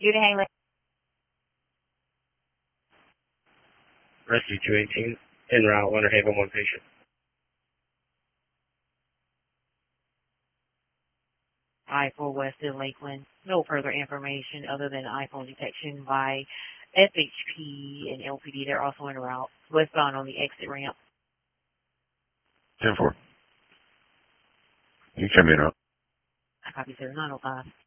You to hang like Rescue 218, en route, Winter Haven, one patient. I-4 West in Lakeland. No further information other than iPhone detection by FHP and LPD. They're also en route, westbound on the exit ramp. 10-4. You come in up. I copy 0905.